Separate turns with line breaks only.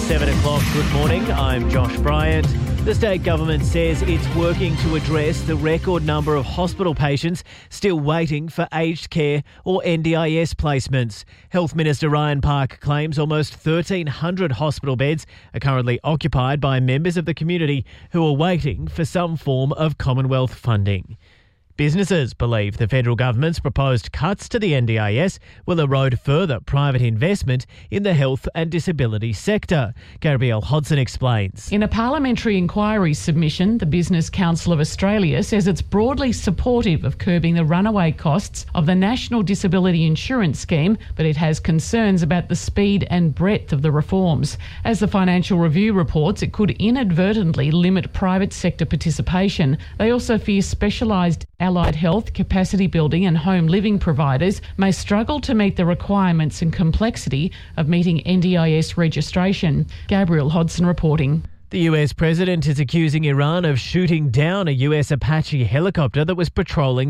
7 o'clock. Good morning. I'm Josh Bryant. The state government says it's working to address the record number of hospital patients still waiting for aged care or NDIS placements. Health Minister Ryan Park claims almost 1,300 hospital beds are currently occupied by members of the community who are waiting for some form of Commonwealth funding. Businesses believe the federal government's proposed cuts to the NDIS will erode further private investment in the health and disability sector. Gabrielle Hodson explains.
In a parliamentary inquiry submission, the Business Council of Australia says it's broadly supportive of curbing the runaway costs of the National Disability Insurance Scheme, but it has concerns about the speed and breadth of the reforms. As the Financial Review reports, it could inadvertently limit private sector participation. They also fear specialised allied health, capacity building and home living providers may struggle to meet the requirements and complexity of meeting NDIS registration. Gabrielle Hodson reporting.
The US president is accusing Iran of shooting down a US Apache helicopter that was patrolling